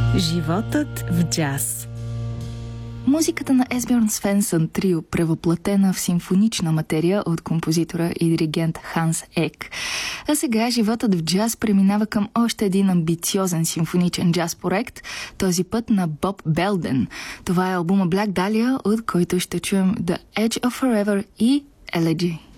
Животът в джаз. Музиката на Есбьорн Свенсън трио, превъплатена в симфонична материя от композитора и диригент Ханс Ек. А сега животът в джаз преминава към още един амбициозен симфоничен джаз проект, този път на Боб Белден. Това е албума Black Dahlia, от който ще чуем The Edge of Forever и Elegy.